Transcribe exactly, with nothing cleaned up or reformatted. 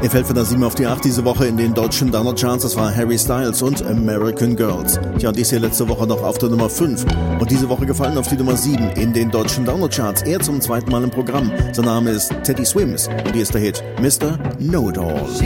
Er fällt von der sieben auf die acht diese Woche in den deutschen Download-Charts. Das war Harry Styles und American Girls. Tja, und die ist hier letzte Woche noch auf der Nummer fünf. Und diese Woche gefallen auf die Nummer sieben in den deutschen Download-Charts. Er zum zweiten Mal im Programm. Sein Name ist Teddy Swims und hier ist der Hit Mister Know-It-All.